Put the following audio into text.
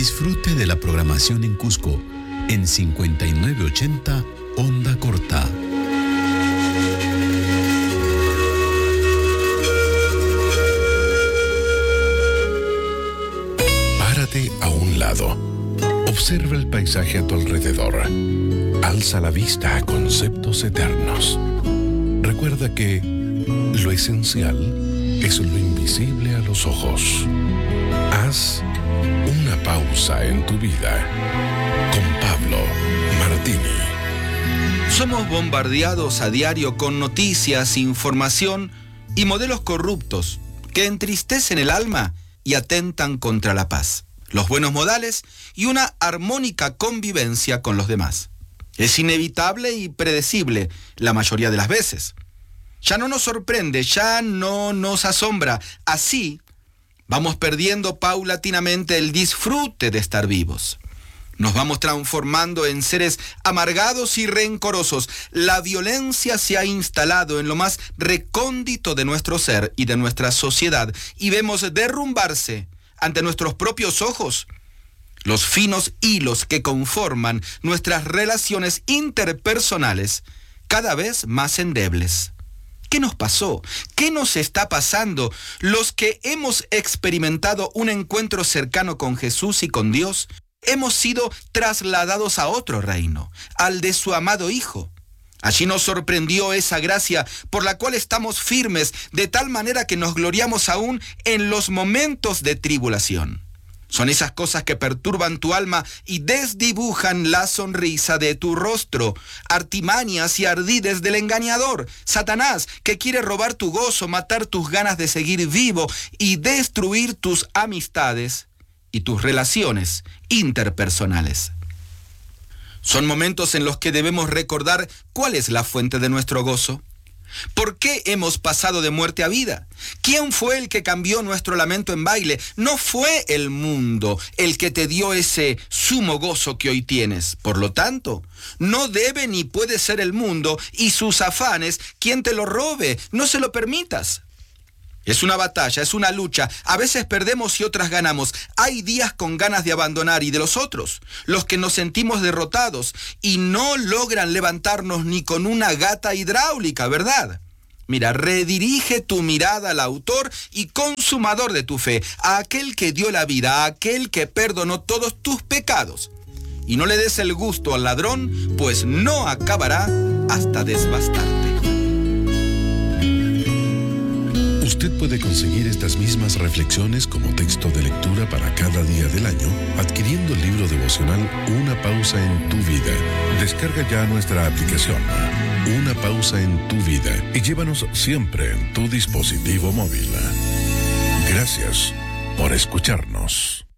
Disfrute de la programación en Cusco en 5980 onda corta. Párate a un lado. Observa el paisaje a tu alrededor. Alza la vista a conceptos eternos. Recuerda que lo esencial es lo invisible a los ojos. Haz una pausa en tu vida. Con Pablo Martini. Somos bombardeados a diario con noticias, información y modelos corruptos que entristecen el alma y atentan contra la paz, los buenos modales y una armónica convivencia con los demás. Es inevitable y predecible la mayoría de las veces. Ya no nos sorprende, ya no nos asombra. Así vamos perdiendo paulatinamente el disfrute de estar vivos. Nos vamos transformando en seres amargados y rencorosos. La violencia se ha instalado en lo más recóndito de nuestro ser y de nuestra sociedad, y vemos derrumbarse ante nuestros propios ojos los finos hilos que conforman nuestras relaciones interpersonales, cada vez más endebles. ¿Qué nos pasó? ¿Qué nos está pasando? Los que hemos experimentado un encuentro cercano con Jesús y con Dios, hemos sido trasladados a otro reino, al de su amado Hijo. Allí nos sorprendió esa gracia por la cual estamos firmes, de tal manera que nos gloriamos aún en los momentos de tribulación. Son esas cosas que perturban tu alma y desdibujan la sonrisa de tu rostro. Artimañas y ardides del engañador, Satanás, que quiere robar tu gozo, matar tus ganas de seguir vivo y destruir tus amistades y tus relaciones interpersonales. Son momentos en los que debemos recordar cuál es la fuente de nuestro gozo. ¿Por qué hemos pasado de muerte a vida? ¿Quién fue el que cambió nuestro lamento en baile? No fue el mundo el que te dio ese sumo gozo que hoy tienes. Por lo tanto, no debe ni puede ser el mundo y sus afanes quien te lo robe. No se lo permitas. Es una batalla, es una lucha. A veces perdemos y otras ganamos. Hay días con ganas de abandonar y de los otros, los que nos sentimos derrotados y no logran levantarnos ni con una gata hidráulica, ¿verdad? Mira, redirige tu mirada al autor y consumador de tu fe, a aquel que dio la vida, a aquel que perdonó todos tus pecados. Y no le des el gusto al ladrón, pues no acabará hasta desbastarte. Usted puede conseguir estas mismas reflexiones como texto de lectura para cada día del año adquiriendo el libro devocional Una pausa en tu vida. Descarga ya nuestra aplicación Una pausa en tu vida y llévanos siempre en tu dispositivo móvil. Gracias por escucharnos.